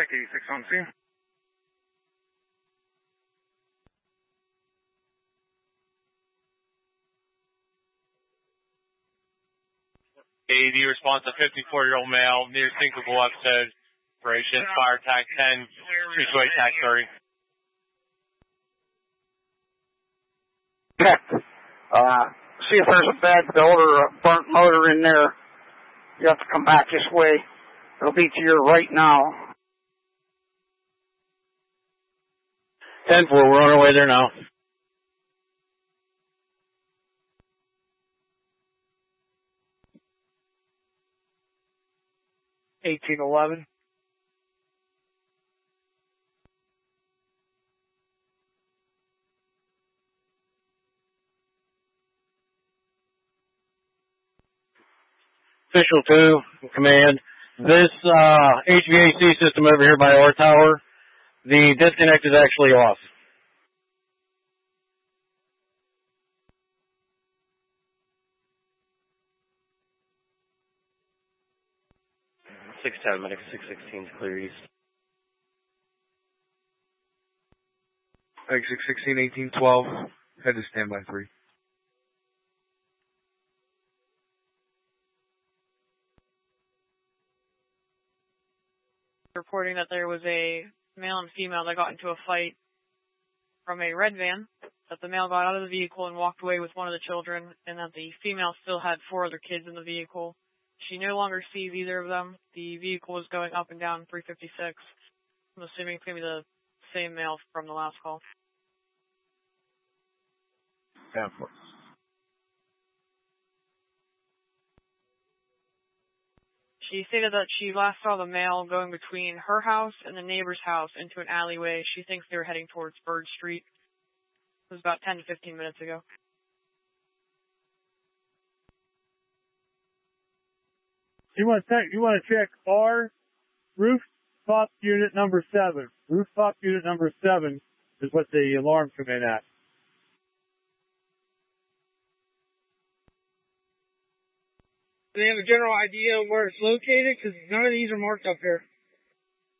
Tech 86 on scene. AED response, a 54-year-old male near syncopal episode. Operation, fire attack 10, 228 attack 30. Check. See if there's a bad build or a burnt motor in there. You have to come back this way. It'll be to your right now. 10-4, we're on our way there now. $18.11. Official 2, command. This HVAC system over here by our tower, the disconnect is actually off. Medic 616 is clear east. Medic 616, 1812, head to standby 3. Reporting that there was a male and female that got into a fight from a red van, that the male got out of the vehicle and walked away with one of the children, and that the female still had 4 other kids in the vehicle. She no longer sees either of them. The vehicle was going up and down 356. I'm assuming it's going to be the same male from the last call. Yeah, of course. She stated that she last saw the male going between her house and the neighbor's house into an alleyway. She thinks they were heading towards Bird Street. It was about 10 to 15 minutes ago. You want to check our rooftop unit number 7. Rooftop unit number 7 is what the alarm come in at. Do they have a general idea of where it's located? Because none of these are marked up here.